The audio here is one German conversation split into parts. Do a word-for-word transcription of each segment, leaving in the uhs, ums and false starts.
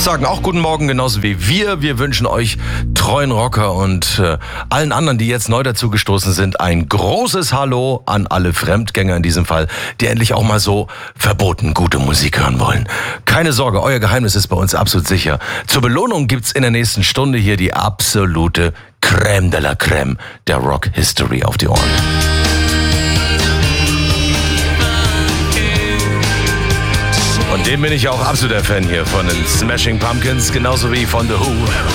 sagen auch guten Morgen, genauso wie wir. Wir wünschen euch treuen Rocker und äh, allen anderen, die jetzt neu dazugestoßen sind, ein großes Hallo an alle Fremdgänger in diesem Fall, die endlich auch mal so verboten gute Musik hören wollen. Keine Sorge, euer Geheimnis ist bei uns absolut sicher. Zur Belohnung gibt's in der nächsten Stunde hier die absolute Crème de la Crème der Rock History auf die Ohren. Und dem bin ich auch absoluter Fan hier von den Smashing Pumpkins, genauso wie von The Who.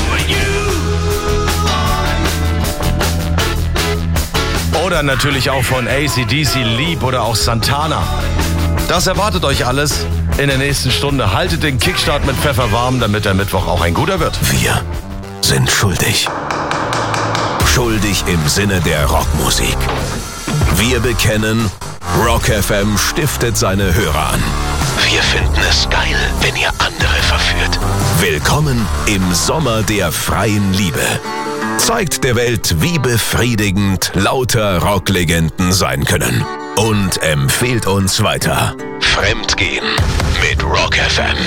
Oder natürlich auch von A C D C, Leap oder auch Santana. Das erwartet euch alles in der nächsten Stunde. Haltet den Kickstart mit Pfeffer warm, damit der Mittwoch auch ein guter wird. Wir sind schuldig. Schuldig im Sinne der Rockmusik. Wir bekennen, Rock F M stiftet seine Hörer an. Wir finden es geil, wenn ihr andere verführt. Willkommen im Sommer der freien Liebe. Zeigt der Welt, wie befriedigend lauter Rocklegenden sein können. Und empfehlt uns weiter. Fremdgehen mit Rock F M.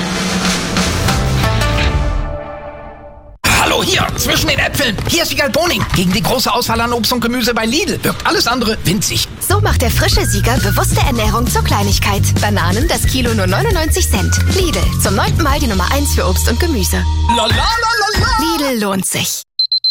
Hallo hier, zwischen den Äpfeln. Hier ist Siegal Boning. Gegen die große Auswahl an Obst und Gemüse bei Lidl wirkt alles andere winzig. So macht der frische Sieger bewusste Ernährung zur Kleinigkeit. Bananen, das Kilo nur neunundneunzig Cent. Lidl, zum neunten Mal die Nummer eins für Obst und Gemüse. La, la, la, la, la. Lidl lohnt sich.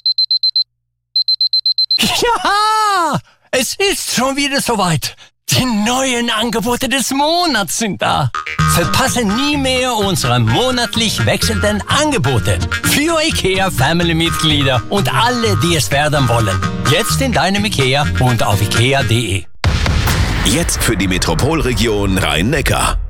Ja, es ist schon wieder soweit. Die neuen Angebote des Monats sind da. Verpasse nie mehr unsere monatlich wechselnden Angebote für IKEA Family-Mitglieder und alle, die es werden wollen. Jetzt in deinem IKEA und auf ikea punkt de. Jetzt für die Metropolregion Rhein-Neckar.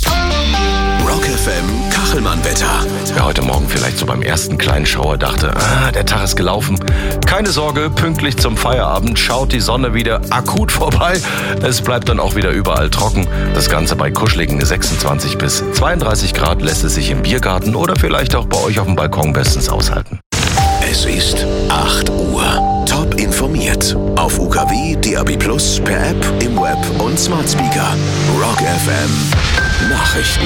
Rock F M Kachelmann-Wetter. Wer heute Morgen vielleicht so beim ersten kleinen Schauer dachte, ah, der Tag ist gelaufen. Keine Sorge, pünktlich zum Feierabend schaut die Sonne wieder akut vorbei. Es bleibt dann auch wieder überall trocken. Das Ganze bei kuscheligen sechsundzwanzig bis zweiunddreißig Grad lässt es sich im Biergarten oder vielleicht auch bei euch auf dem Balkon bestens aushalten. Es ist acht Uhr. Top informiert. Auf U K W, D A B plus, per App, im Web und Smart Speaker. Rock F M Nachrichten.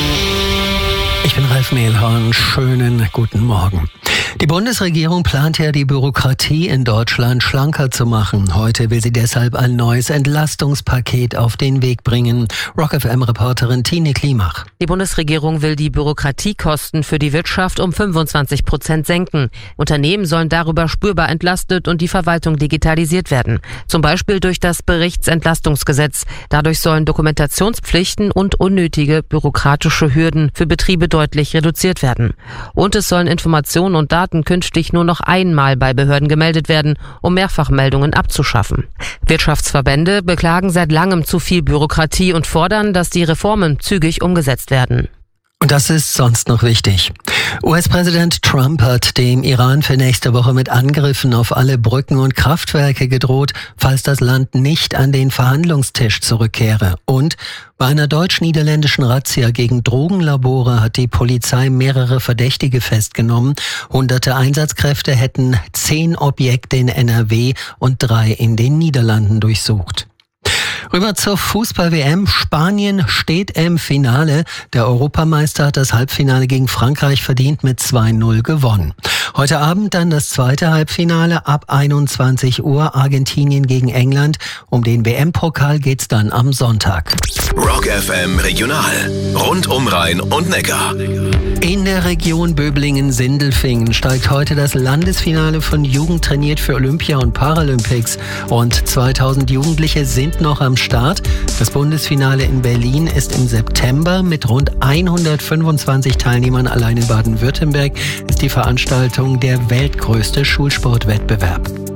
Ich bin Ralf Mehlhorn. Schönen guten Morgen. Die Bundesregierung plant ja, die Bürokratie in Deutschland schlanker zu machen. Heute will sie deshalb ein neues Entlastungspaket auf den Weg bringen. Rock F M-Reporterin Tine Klimach. Die Bundesregierung will die Bürokratiekosten für die Wirtschaft um fünfundzwanzig Prozent senken. Unternehmen sollen darüber spürbar entlastet und die Verwaltung digitalisiert werden. Zum Beispiel durch das Berichtsentlastungsgesetz. Dadurch sollen Dokumentationspflichten und unnötige bürokratische Hürden für Betriebe deutlich reduziert werden. Und es sollen Informationen und Daten künftig nur noch einmal bei Behörden gemeldet werden, um Mehrfachmeldungen abzuschaffen. Wirtschaftsverbände beklagen seit langem zu viel Bürokratie und fordern, dass die Reformen zügig umgesetzt werden. Und das ist sonst noch wichtig. U S-Präsident Trump hat dem Iran für nächste Woche mit Angriffen auf alle Brücken und Kraftwerke gedroht, falls das Land nicht an den Verhandlungstisch zurückkehre. Und bei einer deutsch-niederländischen Razzia gegen Drogenlabore hat die Polizei mehrere Verdächtige festgenommen. Hunderte Einsatzkräfte hätten zehn Objekte in N R W und drei in den Niederlanden durchsucht. Rüber zur Fußball-W M. Spanien steht im Finale. Der Europameister hat das Halbfinale gegen Frankreich verdient mit zwei null gewonnen. Heute Abend dann das zweite Halbfinale ab einundzwanzig Uhr. Argentinien gegen England. Um den W M-Pokal geht's dann am Sonntag. Rock F M Regional. Rund um Rhein und Neckar. In der Region Böblingen-Sindelfingen steigt heute das Landesfinale von Jugend trainiert für Olympia und Paralympics. Rund zweitausend Jugendliche sind noch am Start. Das Bundesfinale in Berlin ist im September. Mit rund hundertfünfundzwanzig Teilnehmern allein in Baden-Württemberg ist die Veranstaltung der weltgrößte Schulsportwettbewerb.